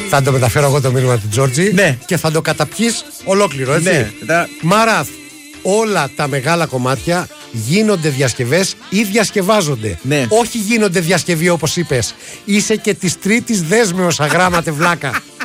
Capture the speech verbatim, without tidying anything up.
Θα το μεταφέρω εγώ το μήνυμα του Τζόρτζι. Ναι. Και θα το καταπιείς ολόκληρο, έτσι. Ναι. Τα... Μαράθ. Όλα τα μεγάλα κομμάτια γίνονται διασκευές ή διασκευάζονται. Ναι. Όχι γίνονται διασκευή όπως είπες. Είσαι και της τρίτης δέσμεως αγράμματε βλάκα.